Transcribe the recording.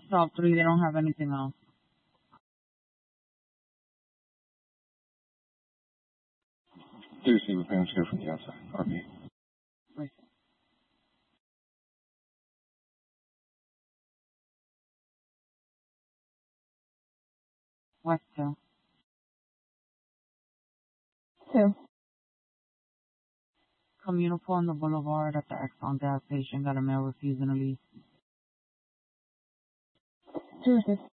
Top 3, they don't have anything else. Do you see the fans here from the outside? RP. Right. West 2. 2. Communical on the boulevard at the Exxon gas station got a male refusing to leave. 2 assist.